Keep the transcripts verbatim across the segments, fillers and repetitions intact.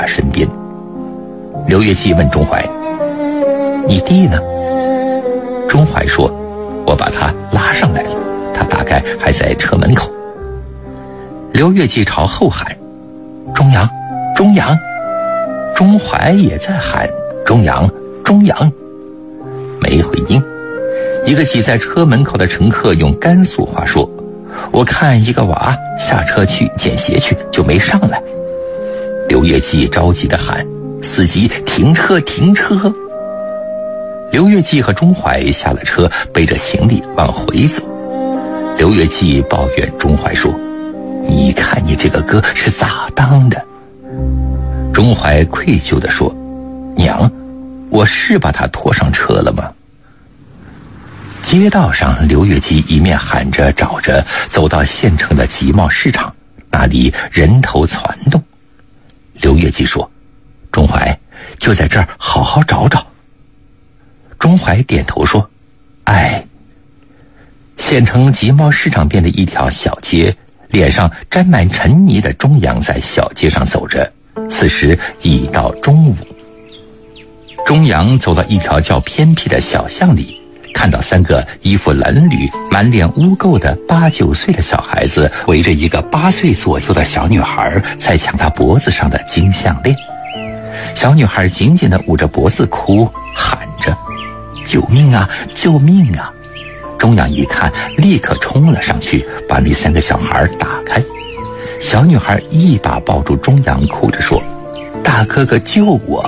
身边。刘月季问钟怀：你弟呢？钟怀说：我把他拉上来了，他大概还在车门口。刘月季朝后喊：钟阳，钟阳。钟怀也在喊：钟阳，钟阳。没回应。一个挤在车门口的乘客用甘肃话说：我看一个娃下车去捡鞋去，就没上来。刘月季着急地喊：司机，停车，停车！刘月季和钟怀下了车，背着行李往回走。刘月季抱怨钟怀说：你看你这个哥是咋当的？钟怀愧疚地说：娘，我是把他拖上车了吗？街道上，刘月季一面喊着找着，走到县城的集贸市场，那里人头攒动。刘月季说：钟怀，就在这儿好好找找。钟怀点头说：哎。县城集贸市场边的一条小街，脸上沾满尘泥的钟阳在小街上走着，此时已到中午。钟阳走到一条较偏僻的小巷里，看到三个衣服褴褛、满脸污垢的八九岁的小孩子围着一个八岁左右的小女孩在抢她脖子上的金项链。小女孩紧紧地捂着脖子哭，喊着：救命啊，救命啊！钟阳一看，立刻冲了上去，把那三个小孩打开。小女孩一把抱住钟阳，哭着说：大哥哥救我！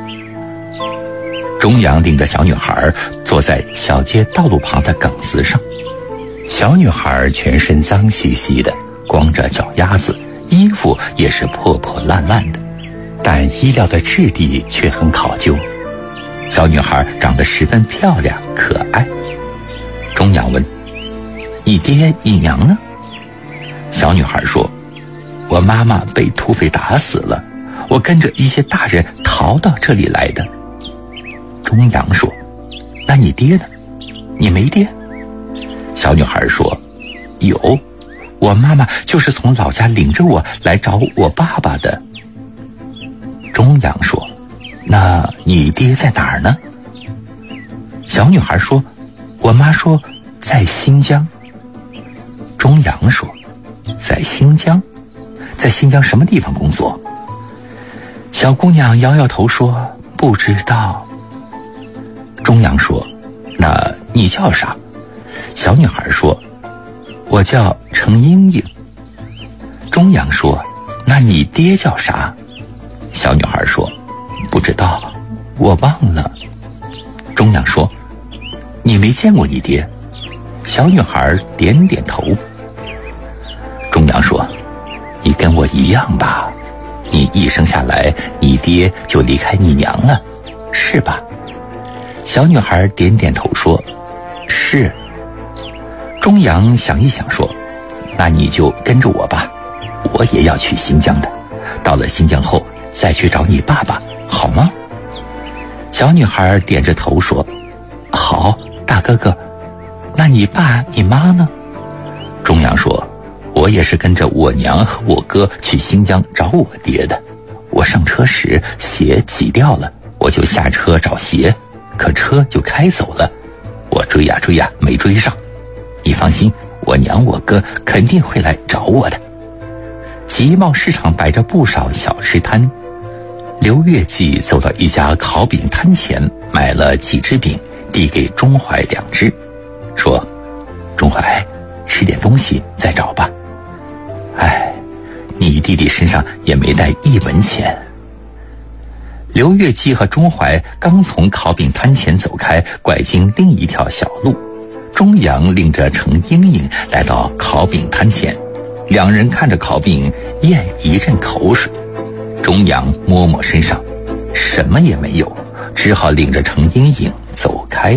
钟阳领着小女孩坐在小街道路旁的埂子上，小女孩全身脏兮兮的，光着脚丫子，衣服也是破破烂烂的，但衣料的质地却很考究。小女孩长得十分漂亮可爱。钟阳问：你爹你娘呢？小女孩说：我妈妈被土匪打死了，我跟着一些大人逃到这里来的。钟阳说：那你爹呢？你没爹？小女孩说：有，我妈妈就是从老家领着我来找我爸爸的。钟阳说：那你爹在哪儿呢？小女孩说：我妈说在新疆。钟阳说：在新疆？在新疆什么地方工作？小姑娘摇摇头说：不知道。钟阳说：那你叫啥？小女孩说：我叫程英英。钟阳说：那你爹叫啥？小女孩说：不知道，我忘了。钟阳说：你没见过你爹？小女孩点点头。钟阳说：你跟我一样吧，你一生下来你爹就离开你娘了，是吧？小女孩点点头说：是。钟阳想一想说：那你就跟着我吧，我也要去新疆的，到了新疆后再去找你爸爸，好吗？小女孩点着头说：好，大哥哥。那你爸你妈呢？钟阳说：我也是跟着我娘和我哥去新疆找我爹的，我上车时鞋挤掉了，我就下车找鞋，可车就开走了，我追呀追呀没追上。你放心，我娘我哥肯定会来找我的。集贸市场摆着不少小吃摊，刘月季走到一家烤饼摊前，买了几只饼，递给钟怀两只，说：钟怀，吃点东西再找吧。哎，你弟弟身上也没带一文钱。刘月季和钟怀刚从烤饼摊前走开，拐进另一条小路，钟阳领着程英英来到烤饼摊前，两人看着烤饼咽一阵口水。钟阳摸摸身上，什么也没有，只好领着程英英走开。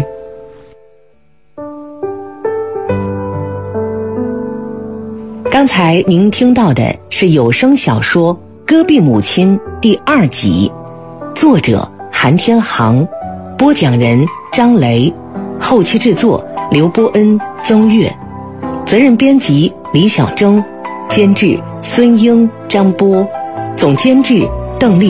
刚才您听到的是有声小说《戈壁母亲》第二集，作者韩天航，播讲人张雷，后期制作刘波恩、曾月，责任编辑李小征，监制孙英、张波，总监制邓丽。